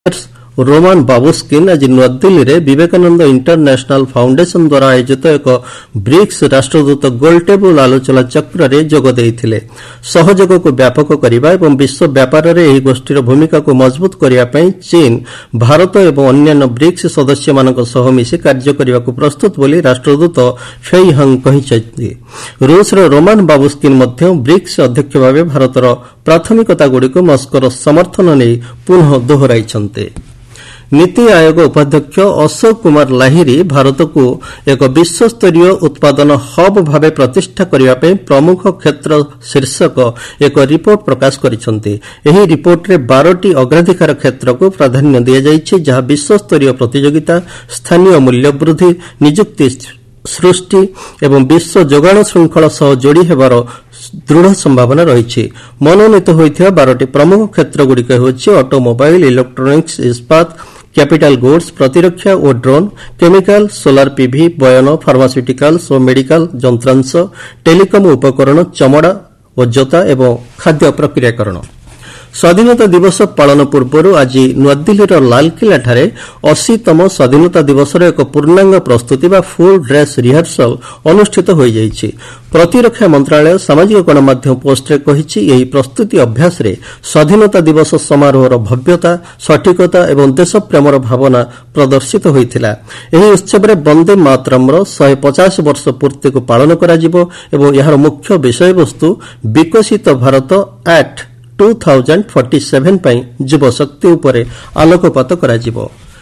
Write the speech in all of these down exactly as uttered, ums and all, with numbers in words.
Roman Babushkin ଆଜି ନୂଆଦିଲ୍ଲୀରେ Vivekananda international foundation ଦ୍ୱାରା ଆୟୋଜିତ ଏକ ବ୍ରିକ୍ସ ରାଷ୍ଟ୍ରଦୂତ ଗୋଲଟେବୁଲ ଆଲୋଚନା ଚକ୍ରରେ ଯୋଗ ଦେଇଥିଲେ। ସହଯୋଗକୁ ବ୍ୟାପକ କରିବା ଏବଂ ବିଶ୍ୱ ବ୍ୟାପାରରେ ଏହି ଗୋଷ୍ଠୀର ଭୂମିକାକୁ ମଜବୁତ କରିବା ପାଇଁ ଚୀନ୍ ଭାରତ ଏବଂ ଅନ୍ୟାନ୍ୟ ବ୍ରିକ୍ସ ସଦସ୍ୟମାନଙ୍କ ସହ ମିଶି କାର୍ଯ୍ୟ କରିବାକୁ ପ୍ରସ୍ତୁତ ବୋଲି ରାଷ୍ଟ୍ରଦୂତ ଫେଇ ହଙ୍ଗ କହିଛନ୍ତି। ରୁଷର ରୋମାନ ବାବୁସ୍କିନ୍ ମଧ୍ୟ ବ୍ରିକ୍ସ ଅଧ୍ୟକ୍ଷ ଭାବେ ଭାରତର ପ୍ରାଥମିକତାଗୁଡ଼ିକୁ ମସ୍କୋର ସମର୍ଥନ ନେଇ ପୁନଃ ଦୋହରାଇଛନ୍ତି। ନୀତି ଆୟୋଗ ଉପାଧ୍ୟକ୍ଷ ଅଶୋକ କୁମାର ଲାହିରୀ ଭାରତକୁ ଏକ ବିଶ୍ୱସ୍ତରୀୟ ଉତ୍ପାଦନ ହବ୍ ଭାବେ ପ୍ରତିଷ୍ଠା କରିବା ପାଇଁ ପ୍ରମୁଖ କ୍ଷେତ୍ର ଶୀର୍ଷକ ଏକ ରିପୋର୍ଟ ପ୍ରକାଶ କରିଛନ୍ତି। ଏହି ରିପୋର୍ଟରେ ବାରଟି ଅଗ୍ରାଧିକାର କ୍ଷେତ୍ରକୁ ପ୍ରାଧାନ୍ୟ ଦିଆଯାଇଛି, ଯାହା ବିଶ୍ୱସ୍ତରୀୟ ପ୍ରତିଯୋଗିତା, ସ୍ଥାନୀୟ ମୂଲ୍ୟବୃଦ୍ଧି, ନିଯୁକ୍ତି ସୃଷ୍ଟି ଏବଂ ବିଶ୍ୱ ଯୋଗାଣ ଶୃଙ୍ଖଳ ସହ ଯୋଡ଼ି ହେବାର ଦୃଢ଼ ସମ୍ଭାବନା ରହିଛି। ମନୋନୀତ ହୋଇଥିବା ବାରଟି ପ୍ରମୁଖ କ୍ଷେତ୍ରଗୁଡ଼ିକ ହେଉଛି ଅଟୋମୋବାଇଲ୍, ଇଲେକ୍ଟ୍ରୋନିକ୍ସ, ଇସ୍ପାତ, କ୍ୟାପିଟାଲ ଗୁଡ୍ସ, ପ୍ରତିରକ୍ଷା ଓ ଡ୍ରୋନ୍, କେମିକାଲ, ସୋଲାର ପିଭି, ବୟନ, ଫାର୍ମାସ୍ୟୁଟିକାଲ୍ସ ଓ ମେଡିକାଲ ଯନ୍ତ୍ରାଂଶ, ଟେଲିକମ୍ ଉପକରଣ, ଚମଡ଼ା ଓ ଜୋତା ଏବଂ ଖାଦ୍ୟ ପ୍ରକ୍ରିୟାକରଣ। ସ୍ୱାଧୀନତା ଦିବସ ପାଳନ ପୂର୍ବରୁ ଆଜି ନୂଆଦିଲ୍ଲୀର ଲାଲକିଲ୍ଲାଠାରେ ଅଶୀତମ ସ୍ୱାଧୀନତା ଦିବସର ଏକ ପୂର୍ଣ୍ଣାଙ୍ଗ ପ୍ରସ୍ତୁତି ବା ଫୁଲ୍ ଡ୍ରେସ୍ ରିହର୍ସଲ ଅନୁଷ୍ଠିତ ହୋଇଯାଇଛି। ପ୍ରତିରକ୍ଷା ମନ୍ତ୍ରଣାଳୟ ସାମାଜିକ ଗଣମାଧ୍ୟମ ପୋଷ୍ଟରେ କହିଛି, ଏହି ପ୍ରସ୍ତୁତି ଅଭ୍ୟାସରେ ସ୍ୱାଧୀନତା ଦିବସ ସମାରୋହର ଭବ୍ୟତା, ସଠିକତା ଏବଂ ଦେଶପ୍ରେମର ଭାବନା ପ୍ରଦର୍ଶିତ ହୋଇଥିଲା। ଏହି ଉତ୍ସବରେ ବନ୍ଦେ ମାତରମ୍ର ଶହେ ପଚାଶ ବର୍ଷ ପୂର୍ତ୍ତିକୁ ପାଳନ କରାଯିବ ଏବଂ ଏହାର ମୁଖ୍ୟ ବିଷୟବସ୍ତୁ ବିକଶିତ Bharat act two thousand forty seven ପାଇଁ ଯୁବଶକ୍ତି ଉପରେ ଆଲୋକପାତ କରାଯିବ।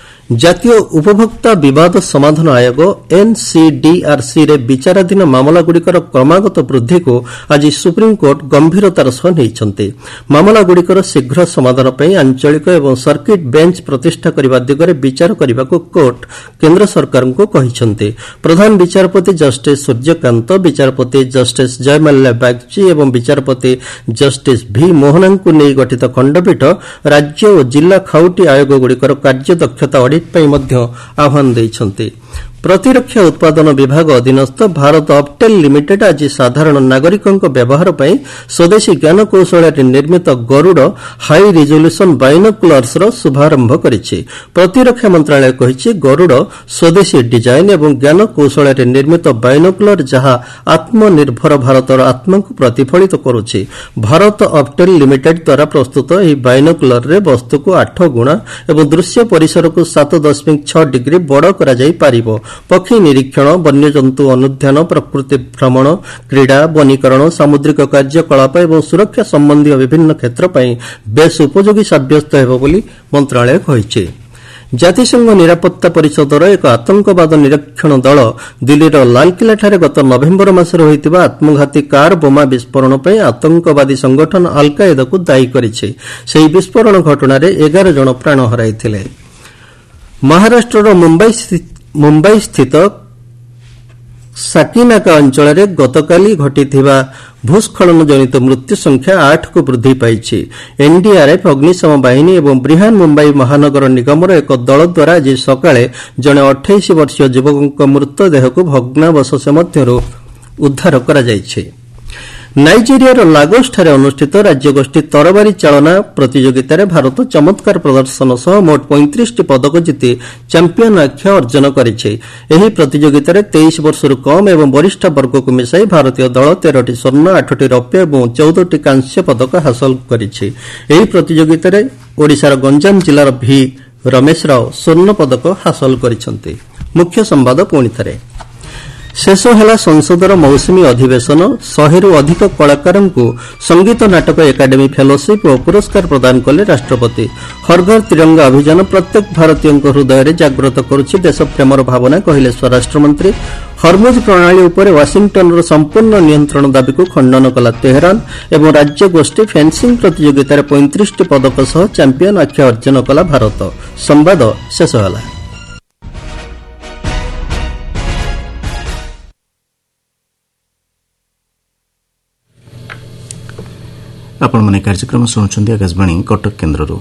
ଜାତୀୟ ଉପଭୋକ୍ତା ବିବାଦ ସମାଧାନ ଆୟୋଗ ଏନ୍ସିଡିଆର୍ସିରେ ବିଚାରାଧୀନ ମାମଲାଗୁଡ଼ିକର କ୍ରମାଗତ ବୃଦ୍ଧିକୁ ଆଜି ସୁପ୍ରିମକୋର୍ଟ ଗମ୍ଭୀରତାର ସହ ନେଇଛନ୍ତି। ମାମଲାଗୁଡ଼ିକର ଶୀଘ୍ର ସମାଧାନ ପାଇଁ ଆଞ୍ଚଳିକ ଏବଂ ସର୍କିଟ୍ ବେଞ୍ଚ ପ୍ରତିଷ୍ଠା କରିବା ଦିଗରେ ବିଚାର କରିବାକୁ କୋର୍ଟ କେନ୍ଦ୍ର ସରକାରଙ୍କୁ କହିଛନ୍ତି। ପ୍ରଧାନ ବିଚାରପତି ଜଷ୍ଟିସ୍ ସୂର୍ଯ୍ୟକାନ୍ତ, ବିଚାରପତି ଜଷ୍ଟିସ୍ ଜୟମାଲ୍ୟା ବାଗ୍ଚି ଏବଂ ବିଚାରପତି ଜଷ୍ଟିସ୍ ଭି ମୋହନାଙ୍କୁ ନେଇ ଗଠିତ ଖଣ୍ଡପୀଠ ରାଜ୍ୟ ଓ ଜିଲ୍ଲା ଖାଉଟି ଆୟୋଗଗୁଡ଼ିକର କାର୍ଯ୍ୟଦକ୍ଷତା ଅଡିଟ୍ ପାଇଁ ମଧ୍ୟ ଆହ୍ୱାନ ଦେଇଛନ୍ତି। ପ୍ରତିରକ୍ଷା ଉତ୍ପାଦନ ବିଭାଗ ଅଧୀନସ୍ଥ ଭାରତ ଅପ୍ଟେଲ୍ ଲିମିଟେଡ୍ ଆଜି ସାଧାରଣ ନାଗରିକଙ୍କ ବ୍ୟବହାର ପାଇଁ ସ୍ୱଦେଶୀ ଜ୍ଞାନକୌଶଳରେ ନିର୍ମିତ ଗରୁଡ଼ ହାଇ ରିଜଲ୍ୟୁସନ୍ ବାଇନୋକୁଲାର୍ସର ଶୁଭାରମ୍ଭ କରିଛି। ପ୍ରତିରକ୍ଷା ମନ୍ତ୍ରଣାଳୟ କହିଛି, ଗରୁଡ଼ ସ୍ୱଦେଶୀ ଡିଜାଇନ୍ ଏବଂ ଜ୍ଞାନକୌଶଳରେ ନିର୍ମିତ ବାଇନୋକୁଲାର ଯାହା ଆତ୍ମନିର୍ଭର ଭାରତର ଆତ୍ମାକୁ ପ୍ରତିଫଳିତ କରୁଛି। ଭାରତ ଅପ୍ଟେଲ୍ ଲିମିଟେଡ୍ ଦ୍ୱାରା ପ୍ରସ୍ତୁତ ଏହି ବାଇନୋକୁଲାରରେ ବସ୍ତୁକୁ ଆଠ ଗୁଣା ଏବଂ ଦୃଶ୍ୟ ପରିସରକୁ ସାତ ଦଶମିକ ଛଅ ଡିଗ୍ରୀ ବଡ଼ କରାଯାଇ ପାରିବ। ପକ୍ଷୀ ନିରୀକ୍ଷଣ, ବନ୍ୟଜନ୍ତୁ ଅନୁଧ୍ୟାନ, ପ୍ରକୃତି ଭ୍ରମଣ, କ୍ରୀଡ଼ା, ବନୀକରଣ, ସାମୁଦ୍ରିକ କାର୍ଯ୍ୟକଳାପ ଏବଂ ସୁରକ୍ଷା ସମ୍ବନ୍ଧୀୟ ବିଭିନ୍ନ କ୍ଷେତ୍ର ପାଇଁ ବେଶ୍ ଉପଯୋଗୀ ସାବ୍ୟସ୍ତ ହେବ ବୋଲି ମନ୍ତ୍ରଣାଳୟ କହିଛି। ଜାତିସଂଘ ନିରାପତ୍ତା ପରିଷଦର ଏକ ଆତଙ୍କବାଦ ନିରୀକ୍ଷଣ ଦଳ ଦିଲ୍ଲୀର ଲାଲକିଲ୍ଲାଠାରେ ଗତ ନଭେମ୍ବର ମାସରେ ହୋଇଥିବା ଆତ୍ମଘାତୀ କାର ବୋମା ବିସ୍ଫୋରଣ ପାଇଁ ଆତଙ୍କବାଦୀ ସଂଗଠନ ଆଲ୍କାଏଦାକୁ ଦାୟୀ କରିଛି। ସେହି ବିସ୍ଫୋରଣ ଘଟଣାରେ ଏଗାର ଜଣ ପ୍ରାଣ ହରାଇଥିଲେ। ମହାରାଷ୍ଟ୍ରର ମୁମ୍ବାଇ ସ୍ଥିତ ସାକିନାକା ଅଞ୍ଚଳରେ ଗତକାଲି ଘଟିଥିବା ଭୂସ୍ଖଳନ ଜନିତ ମୃତ୍ୟୁ ସଂଖ୍ୟା ଆଠକୁ ବୃଦ୍ଧି ପାଇଛି। ଏନ୍ଡିଆର୍ଏଫ୍, ଅଗ୍ନିଶମ ବାହିନୀ ଏବଂ ବ୍ରିହାନ୍ ମୁମ୍ବାଇ ମହାନଗର ନିଗମର ଏକ ଦଳ ଦ୍ୱାରା ଆଜି ସକାଳେ ଜଣେ ଅଠେଇଶ ବର୍ଷୀୟ ଯୁବକଙ୍କ ମୃତଦେହକୁ ଭଗ୍ନାବଶେଷ ମଧ୍ୟରୁ ଉଦ୍ଧାର କରାଯାଇଛି। ନାଇଜେରିଆର ଲାଗୋସଠାରେ ଅନୁଷ୍ଠିତ ରାଜ୍ୟଗୋଷ୍ଠୀ ତରବାରୀ ଚାଳନା ପ୍ରତିଯୋଗିତାରେ ଭାରତ ଚମତ୍କାର ପ୍ରଦର୍ଶନ ସହ ମୋଟ ପଇଁତିରିଶଟି ପଦକ ଜିତି ଚାମ୍ପିୟନ ଆଖ୍ୟା ଅର୍ଜନ କରିଛି। ଏହି ପ୍ରତିଯୋଗିତାରେ ତେଇଶ ବର୍ଷରୁ କମ୍ ଏବଂ ବରିଷ୍ଠ ବର୍ଗକୁ ମିଶାଇ ଭାରତୀୟ ଦଳ ତେରଟି ସ୍ୱର୍ଣ୍ଣ, ଆଠଟି ରୌପ୍ୟ ଏବଂ ଚଉଦଟି କାଂସ୍ୟ ପଦକ ହାସଲ କରିଛି। ଏହି ପ୍ରତିଯୋଗିତାରେ ଓଡ଼ିଶାର ଗଞ୍ଜାମ ଜିଲ୍ଲାର ଭି ରମେଶ ରାଓ ସ୍ୱର୍ଣ୍ଣ ପଦକ ହାସଲ କରିଛନ୍ତି। ମୁଖ୍ୟ ସମ୍ବାଦ ପୁଣିଥରେ ଶେଷ ହେଲା ସଂସଦର ମୌସୁମୀ ଅଧିବେଶନ। ଶହେରୁ ଅଧିକ କଳାକାରଙ୍କୁ ସଙ୍ଗୀତ ନାଟକ ଏକାଡେମୀ ଫେଲୋସିପ୍ ଓ ପୁରସ୍କାର ପ୍ରଦାନ କଲେ ରାଷ୍ଟ୍ରପତି। ହର୍ ଘର୍ ତିରଙ୍ଗା ଅଭିଯାନ ପ୍ରତ୍ୟେକ ଭାରତୀୟଙ୍କ ହୃଦୟରେ ଜାଗ୍ରତ କରୁଛି ଦେଶପ୍ରେମର ଭାବନା, କହିଲେ ସ୍ୱରାଷ୍ଟ୍ରମନ୍ତ୍ରୀ। ହର୍ମୁଜ ପ୍ରଣାଳୀ ଉପରେ ୱାଶିଂଟନର ସମ୍ପୂର୍ଣ୍ଣ ନିୟନ୍ତ୍ରଣ ଦାବିକୁ ଖଣ୍ଡନ କଲା ତେହେରାନ ଏବଂ ରାଜ୍ୟଗୋଷ୍ଠୀ ଫେନ୍ସିଂ ପ୍ରତିଯୋଗିତାରେ ପଇଁତିରିଶଟି ପଦକ ସହ ଚାମ୍ପିୟନ ଆଖ୍ୟା ଅର୍ଜନ କଲା ଭାରତ। ସମ୍ବାଦ ଶେଷ ହେଲା। ଆପଣମାନେ କାର୍ଯ୍ୟକ୍ରମ ଶୁଣୁଛନ୍ତି ଆକାଶବାଣୀ କଟକ କେନ୍ଦ୍ରରୁ।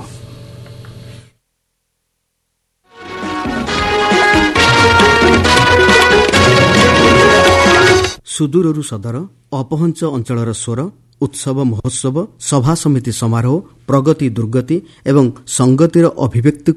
ସୁଦୂରରୁ ସଦର, ଅପହଞ୍ଚ ଅଞ୍ଚଳର ସ୍ୱର ଉତ୍ସବ ମହୋତ୍ସବ ସଭା ସମିତି ସମାରୋହ ପ୍ରଗତି ଦୁର୍ଗତି ଏବଂ ସଂଗତିର ଅଭିବ୍ୟକ୍ତି